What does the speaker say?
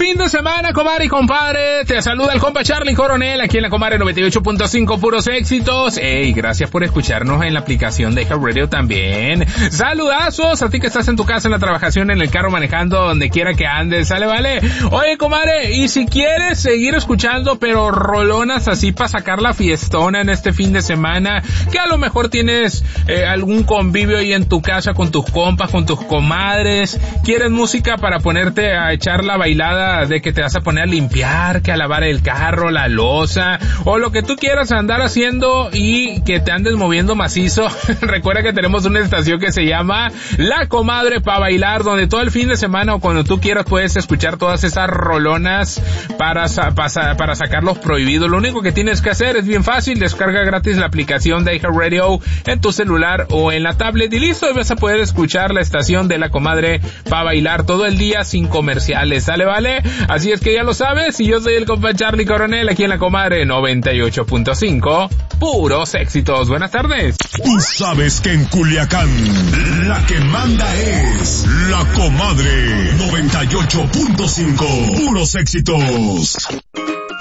fin de semana, comadre y compadre. Te saluda el compa Charlie Coronel aquí en la comadre 98.5 puros éxitos. Ey, gracias por escucharnos en la aplicación de iHeartRadio también. Saludazos a ti que estás en tu casa, en la trabajación, en el carro, manejando, donde quiera que andes. Sale, vale. Oye, comadre, y si quieres seguir escuchando, pero rolonas así para sacar la fiestona en este fin de semana, que a lo mejor tienes algún convivio ahí en tu casa con tus compas, con tus comadres, quieres música para ponerte a echar la bailada de que te vas a poner a limpiar, que a lavar el carro, la loza, o lo que tú quieras andar haciendo y que te andes moviendo macizo. Recuerda que tenemos una estación que se llama La Comadre para bailar, donde todo el fin de semana o cuando tú quieras puedes escuchar todas esas rolonas para sacar los prohibidos. Lo único que tienes que hacer es bien fácil, descarga gratis la aplicación de iHeartRadio en tu celular o en la tablet y listo, y vas a poder escuchar la estación de La Comadre para bailar todo el día sin comerciales. ¿Sale, vale? Así es que ya lo sabes, y yo soy el compa Charlie Coronel aquí en La Comadre 98.5 puros éxitos. Buenas tardes. Tú sabes que en Culiacán la que manda es La Comadre 98.5 puros éxitos.